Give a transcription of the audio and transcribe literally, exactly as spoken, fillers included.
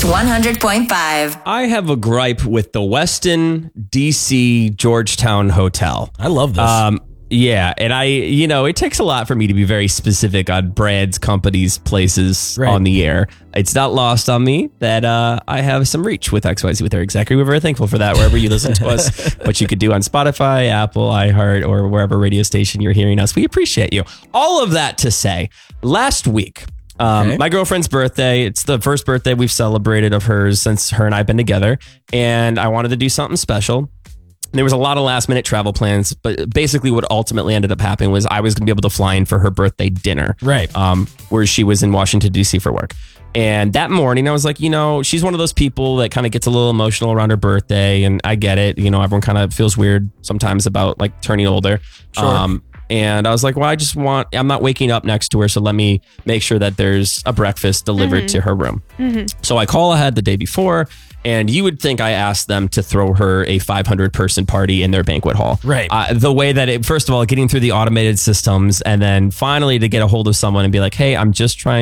one hundred point five. I have a gripe with the Westin D C Georgetown Hotel. I love this. Um, yeah, and I, you know, it takes a lot for me to be very specific on brands, companies, places Right. on the air. It's not lost on me that uh, I have some reach with X Y Z with Eric Zachary. We're very thankful for that wherever you listen to us, what you could do on Spotify, Apple, iHeart, or wherever radio station you're hearing us. We appreciate you. All of that to say, last week, Um, Okay. my girlfriend's birthday, it's the first birthday we've celebrated of hers since her and I have been together. And I wanted to do something special. There was a lot of last minute travel plans, but basically what ultimately ended up happening was I was going to be able to fly in for her birthday dinner. Right. Um, where she was in Washington, D C for work. And that morning I was like, you know, she's one of those people that kind of gets a little emotional around her birthday. And I get it. You know, everyone kind of feels weird sometimes about like turning older. Sure. Um, And I was like, well, I just want, I'm not waking up next to her. So let me make sure that there's a breakfast delivered Mm-hmm. to her room. Mm-hmm. So I call ahead the day before, and you would think I asked them to throw her a five hundred person party in their banquet hall. Right. Uh, the way that it, first of all, getting through the automated systems, and then finally to get a hold of someone and be like, hey, I'm just trying